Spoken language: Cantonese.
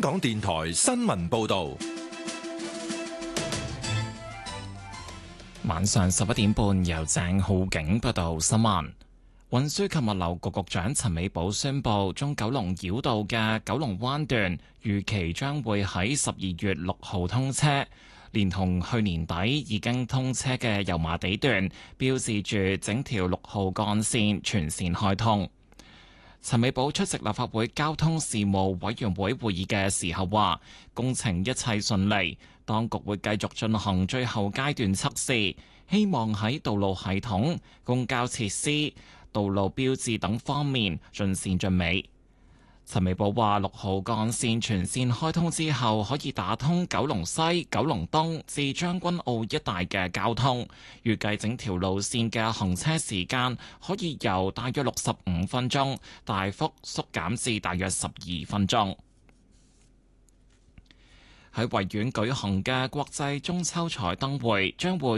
港電台新聞報道。 晚上11點半，由鄭浩景報道新聞。運輸及物流局局長陳美寶宣布，中九龍繞道嘅九龍灣段預期將會喺12月6號通車，連同去年底已經通車嘅油麻地段，標誌住整條6號幹線全線開通。陳美寶出席立法會交通事務委員會會議嘅時候話，工程一切順利，當局會繼續進行最後階段測試，希望喺道路系統、公交設施、道路標誌等方面盡善盡美。陳美寶話，6號幹線全線開通之後，可以打通九龍西、九龍東至將軍澳一帶嘅交通，預計整條路線嘅行車時間可以由大約65分鐘大幅縮減至大約12分鐘。喺維園舉行嘅國際中秋彩燈會將會